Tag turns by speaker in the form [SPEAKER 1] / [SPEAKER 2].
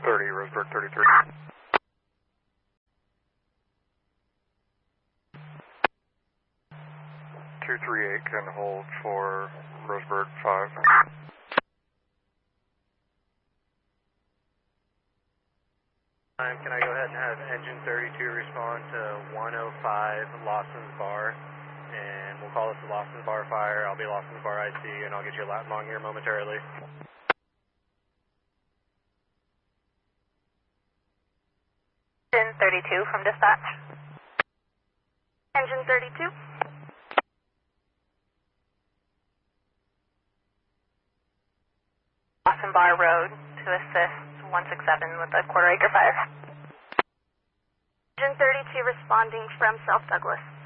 [SPEAKER 1] 30, Roseburg 33. 238 can hold for Roseburg 5.
[SPEAKER 2] Can I go ahead and have engine 32 respond to 105 Lawson's Bar, and we'll call this the Lawson's Bar fire. I'll be Lawson's Bar IC, and I'll get you a lap long here momentarily.
[SPEAKER 3] Engine 32 from dispatch. Engine 32. Lawson Bar Road to assist 167 with a quarter acre fire. Engine 32 responding from South Douglas.